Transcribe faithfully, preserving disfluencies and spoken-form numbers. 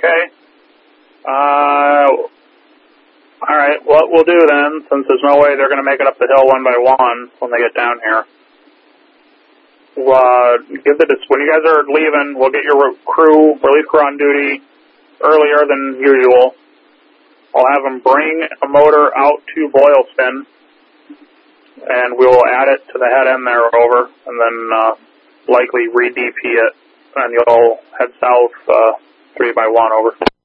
Okay. Uh, all right. What we'll do then, since there's no way they're going to make it up the hill one by one when they get down here, we'll, uh, give the when you guys are leaving, we'll get your crew, relief crew on duty earlier than usual. I'll have them bring a motor out to Boylston, and we will add it to the head end there over, and then uh, likely re-D P it, and you'll head south uh, three by one over.